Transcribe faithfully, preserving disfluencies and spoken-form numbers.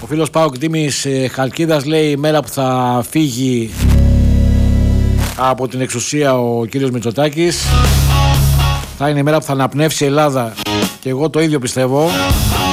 Ο φίλος Πάοκ Τίμης Χαλκίδας λέει η μέρα που θα φύγει από την εξουσία ο κύριος Μητσοτάκης θα είναι η μέρα που θα αναπνεύσει η Ελλάδα, και εγώ το ίδιο πιστεύω.